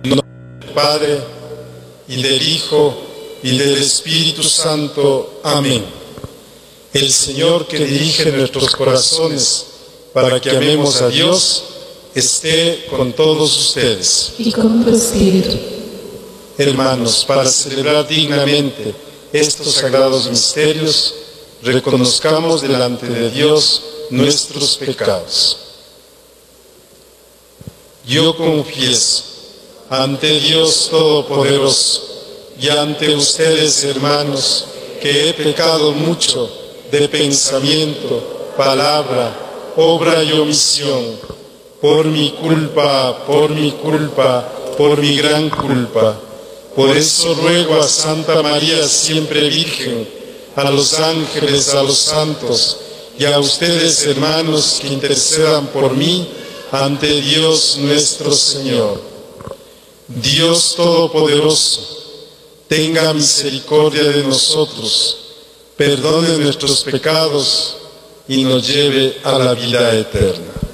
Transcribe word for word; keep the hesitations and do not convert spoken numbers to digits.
En nombre del Padre, y del Hijo, y del Espíritu Santo. Amén. El Señor que dirige nuestros corazones para que amemos a Dios, esté con todos ustedes. Y con tu espíritu. Hermanos, para celebrar dignamente estos sagrados misterios, reconozcamos delante de Dios nuestros pecados. Yo confieso ante Dios Todopoderoso y ante ustedes, hermanos, que he pecado mucho de pensamiento, palabra, obra y omisión, por mi culpa, por mi culpa, por mi gran culpa. Por eso ruego a Santa María, siempre Virgen, a los ángeles, a los santos y a ustedes, hermanos, que intercedan por mí ante Dios nuestro Señor. Dios Todopoderoso, tenga misericordia de nosotros, perdone nuestros pecados y nos lleve a la vida eterna.